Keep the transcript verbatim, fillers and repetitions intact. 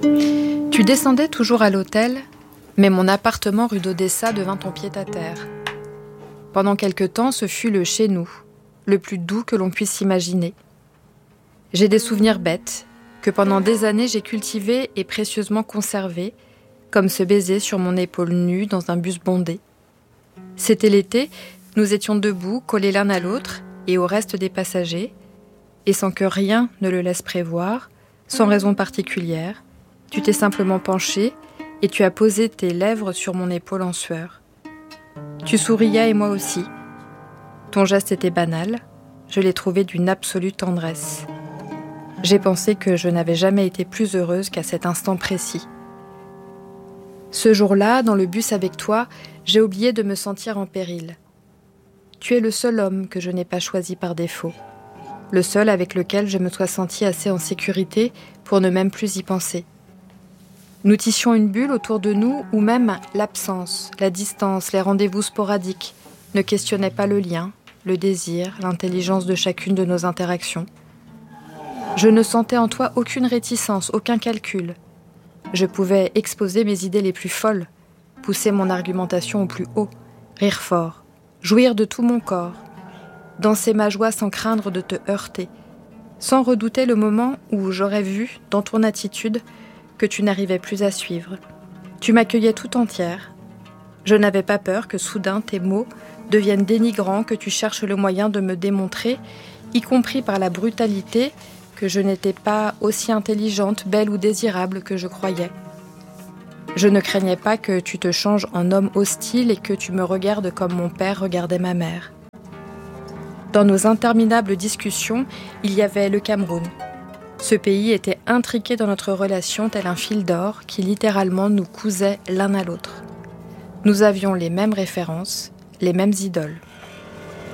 Tu descendais toujours à l'hôtel, mais mon appartement rue d'Odessa devint ton pied-à-terre. Pendant quelque temps, ce fut le chez nous, le plus doux que l'on puisse imaginer. J'ai des souvenirs bêtes, que pendant des années j'ai cultivés et précieusement conservés, comme ce baiser sur mon épaule nue dans un bus bondé. C'était l'été, nous étions debout, collés l'un à l'autre et au reste des passagers, et sans que rien ne le laisse prévoir, sans raison particulière, tu t'es simplement penché et tu as posé tes lèvres sur mon épaule en sueur. Tu souriais et moi aussi. Ton geste était banal, je l'ai trouvé d'une absolue tendresse. J'ai pensé que je n'avais jamais été plus heureuse qu'à cet instant précis. Ce jour-là, dans le bus avec toi, j'ai oublié de me sentir en péril. Tu es le seul homme que je n'ai pas choisi par défaut. Le seul avec lequel je me sois sentie assez en sécurité pour ne même plus y penser. Nous tissions une bulle autour de nous où même l'absence, la distance, les rendez-vous sporadiques ne questionnaient pas le lien, le désir, l'intelligence de chacune de nos interactions. Je ne sentais en toi aucune réticence, aucun calcul. Je pouvais exposer mes idées les plus folles, pousser mon argumentation au plus haut, rire fort, jouir de tout mon corps, danser ma joie sans craindre de te heurter, sans redouter le moment où j'aurais vu, dans ton attitude, que tu n'arrivais plus à suivre. Tu m'accueillais tout entière. Je n'avais pas peur que soudain tes mots deviennent dénigrants, que tu cherches le moyen de me démontrer, y compris par la brutalité, que je n'étais pas aussi intelligente, belle ou désirable que je croyais. Je ne craignais pas que tu te changes en homme hostile et que tu me regardes comme mon père regardait ma mère. Dans nos interminables discussions, il y avait le Cameroun. Ce pays était intriqué dans notre relation tel un fil d'or qui littéralement nous cousait l'un à l'autre. Nous avions les mêmes références, les mêmes idoles.